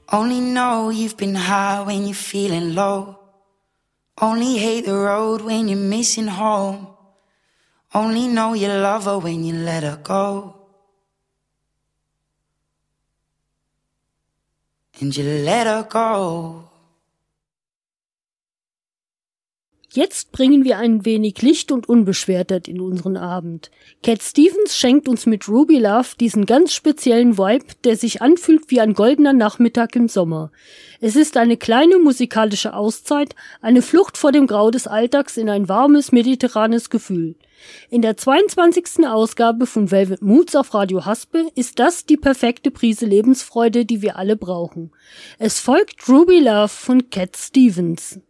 Only know you've been high when you're feeling low. Only hate the road when you're missing home. Only know you love her when you let her go. And you let her go. Jetzt bringen wir ein wenig Licht und Unbeschwertheit in unseren Abend. Cat Stevens schenkt uns mit Ruby Love diesen ganz speziellen Vibe, der sich anfühlt wie ein goldener Nachmittag im Sommer. Es ist eine kleine musikalische Auszeit, eine Flucht vor dem Grau des Alltags in ein warmes, mediterranes Gefühl. In der 22. Ausgabe von Velvet Moods auf Radio Haspe ist das die perfekte Prise Lebensfreude, die wir alle brauchen. Es folgt Ruby Love von Cat Stevens.